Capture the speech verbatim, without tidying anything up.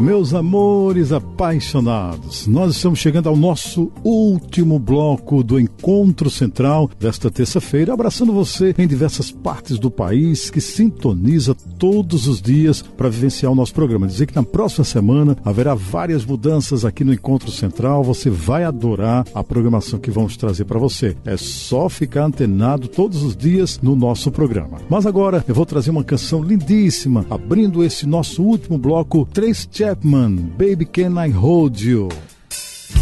Meus amores apaixonados, nós estamos chegando ao nosso último bloco do Encontro Central desta terça-feira, abraçando você em diversas partes do país que sintoniza todos os dias para vivenciar o nosso programa. Dizer que na próxima semana haverá várias mudanças aqui no Encontro Central, você vai adorar a programação que vamos trazer para você. É só ficar antenado todos os dias no nosso programa. Mas agora eu vou trazer uma canção lindíssima, abrindo esse nosso último bloco, Tracy Chapman, Baby Can I Hold You.